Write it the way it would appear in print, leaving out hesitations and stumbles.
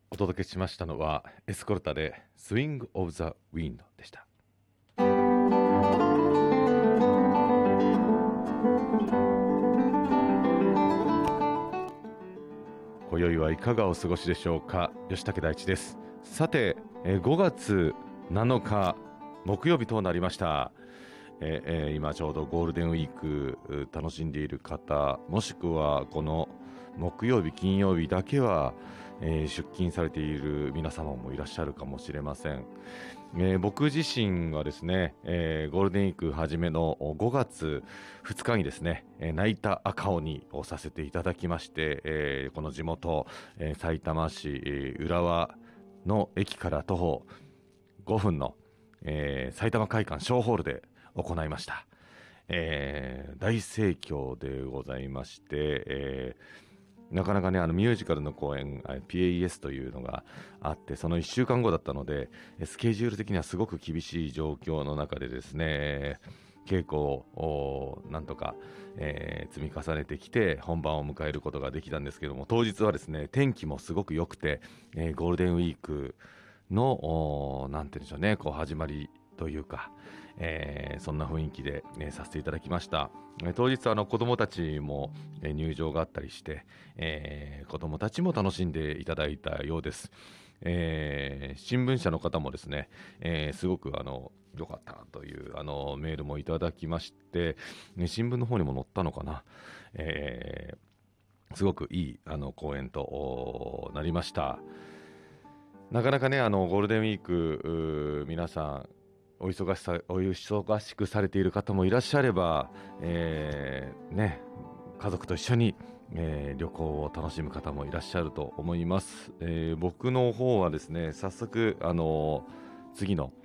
お届けしましたのはエスコルタでスイング・オブ・ザ・ウィンドでした。今宵はいかがお過ごしでしょうか。吉武大地です。さて、5月7日木曜日となりました。今ちょうどゴールデンウィーク楽しんでいる方、もしくはこの木曜日金曜日だけは、出勤されている皆様もいらっしゃるかもしれません。僕自身はですね、ゴールデンウィーク初めの5月2日にですね、泣いた赤鬼をさせていただきまして、この地元、埼玉市、浦和の駅から徒歩5分の、埼玉会館小ホールで行いました。大盛況でございまして、なかなかね、ミュージカルの公演、PAES というのがあって、その1週間後だったので、スケジュール的にはすごく厳しい状況の中でですね、稽古をなんとか、積み重ねてきて本番を迎えることができたんですけども、当日はですね、天気もすごく良くて、ゴールデンウィークのなんて言うんでしょうね、こう始まりというか、そんな雰囲気で、させていただきました。当日子どもたちも、入場があったりして、子どもたちも楽しんでいただいたようです。新聞社の方もですね、すごく良かったというメールもいただきまして、ね、新聞の方にも載ったのかな、すごくいい講演となりました。なかなかね、ゴールデンウィーク皆さんお忙しくされている方もいらっしゃれば、ね、家族と一緒に、旅行を楽しむ方もいらっしゃると思います。僕の方はですね、早速次の